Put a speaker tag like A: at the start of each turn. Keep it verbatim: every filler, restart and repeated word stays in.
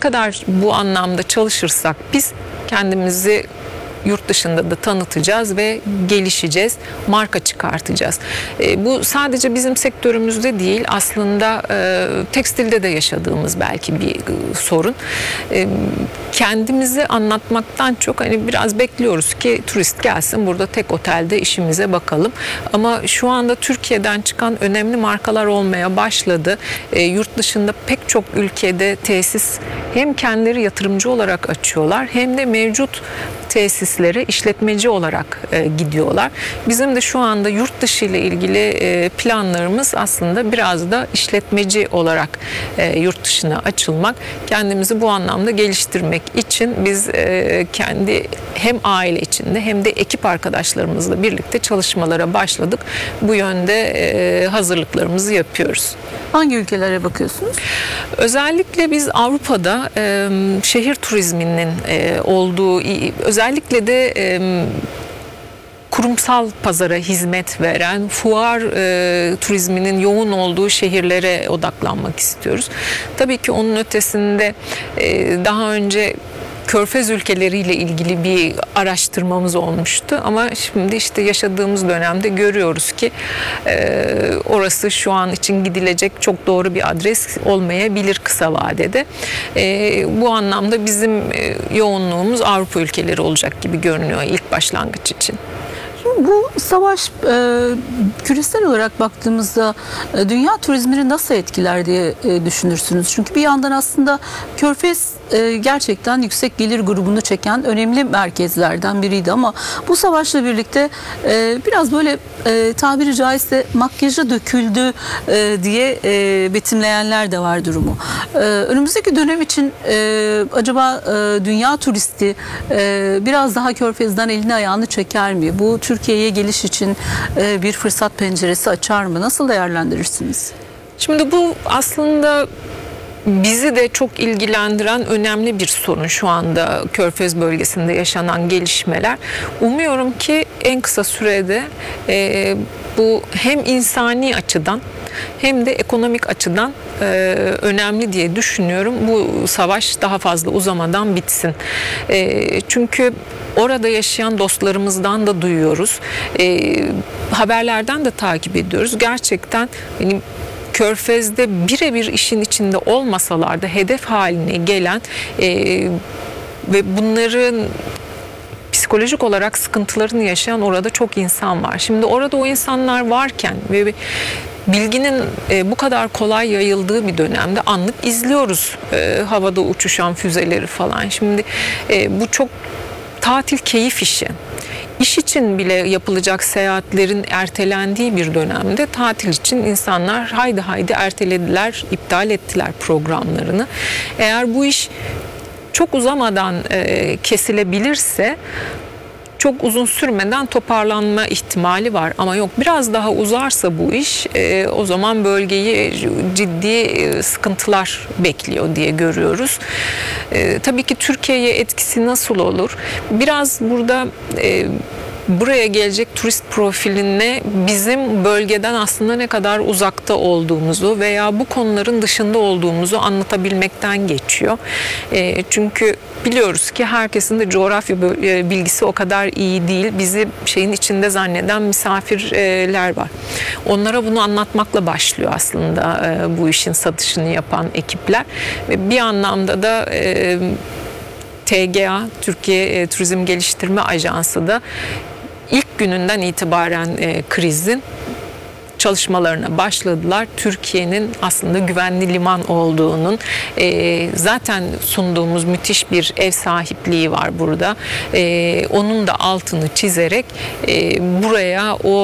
A: kadar bu anlamda çalışırsak biz kendimizi yurt dışında da tanıtacağız ve gelişeceğiz, marka çıkartacağız. E, bu sadece bizim sektörümüzde değil, aslında e, tekstilde de yaşadığımız belki bir e, sorun. E, kendimizi anlatmaktan çok hani biraz bekliyoruz ki turist gelsin, burada tek otelde işimize bakalım. Ama şu anda Türkiye'den çıkan önemli markalar olmaya başladı. E, yurt dışında pek çok ülkede tesis hem kendileri yatırımcı olarak açıyorlar hem de mevcut tesislere işletmeci olarak e, gidiyorlar. Bizim de şu anda yurt dışı ile ilgili e, planlarımız aslında biraz da işletmeci olarak e, yurt dışına açılmak, kendimizi bu anlamda geliştirmek için biz e, kendi hem aile içinde hem de ekip arkadaşlarımızla birlikte çalışmalara başladık. Bu yönde e, hazırlıklarımızı yapıyoruz.
B: Hangi ülkelere bakıyorsunuz?
A: Özellikle biz Avrupa'da e, şehir turizminin e, olduğu, özellikle de e, kurumsal pazara hizmet veren, fuar e, turizminin yoğun olduğu şehirlere odaklanmak istiyoruz. Tabii ki onun ötesinde e, daha önce Körfez ülkeleriyle ilgili bir araştırmamız olmuştu ama şimdi işte yaşadığımız dönemde görüyoruz ki e, orası şu an için gidilecek çok doğru bir adres olmayabilir kısa vadede. E, bu anlamda bizim e, yoğunluğumuz Avrupa ülkeleri olacak gibi görünüyor ilk başlangıç için.
B: Bu savaş e, küresel olarak baktığımızda e, dünya turizmini nasıl etkiler diye e, düşünürsünüz? Çünkü bir yandan aslında Körfez e, gerçekten yüksek gelir grubunu çeken önemli merkezlerden biriydi ama bu savaşla birlikte e, biraz böyle e, tabiri caizse makyaja döküldü e, diye e, betimleyenler de var durumu. E, önümüzdeki dönem için e, acaba e, dünya turisti e, biraz daha Körfez'den elini ayağını çeker mi? Bu Türkiye'ye geliş için e, bir fırsat penceresi açar mı? Nasıl değerlendirirsiniz?
A: Şimdi bu aslında bizi de çok ilgilendiren önemli bir sorun şu anda Körfez bölgesinde yaşanan gelişmeler. Umuyorum ki en kısa sürede e, bu hem insani açıdan hem de ekonomik açıdan e, önemli diye düşünüyorum. Bu savaş daha fazla uzamadan bitsin. E, çünkü orada yaşayan dostlarımızdan da duyuyoruz. E, haberlerden de takip ediyoruz. Gerçekten benim Körfez'de birebir işin içinde olmasalar da hedef haline gelen e, ve bunların psikolojik olarak sıkıntılarını yaşayan orada çok insan var. Şimdi orada o insanlar varken ve bilginin e, bu kadar kolay yayıldığı bir dönemde anlık izliyoruz e, havada uçuşan füzeleri falan. Şimdi e, bu çok tatil keyif işi. İş için bile yapılacak seyahatlerin ertelendiği bir dönemde tatil için insanlar haydi haydi ertelediler, iptal ettiler programlarını. Eğer bu iş çok uzamadan e, kesilebilirse çok uzun sürmeden toparlanma ihtimali var. Ama yok, biraz daha uzarsa bu iş e, o zaman bölgeyi ciddi e, sıkıntılar bekliyor diye görüyoruz. E, tabii ki Türkiye'ye etkisi nasıl olur? Biraz burada e, buraya gelecek turist profiline bizim bölgeden aslında ne kadar uzakta olduğumuzu veya bu konuların dışında olduğumuzu anlatabilmekten geçiyor. E, çünkü biliyoruz ki herkesin de coğrafya bilgisi o kadar iyi değil. Bizi şeyin içinde zanneden misafirler var. Onlara bunu anlatmakla başlıyor aslında e, bu işin satışını yapan ekipler. Ve bir anlamda da e, T G A, Türkiye Turizm Geliştirme Ajansı da ilk gününden itibaren e, krizin çalışmalarına başladılar. Türkiye'nin aslında güvenli liman olduğunun, e, zaten sunduğumuz müthiş bir ev sahipliği var burada. E, onun da altını çizerek e, buraya o